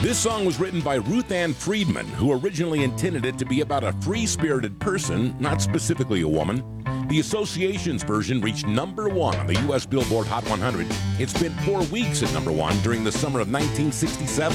This song was written by Ruth Ann Friedman, who originally intended it to be about a free-spirited person, not specifically a woman. The Association's version reached number 1 on the U.S. Billboard Hot 100. It spent 4 weeks at number 1 during the summer of 1967.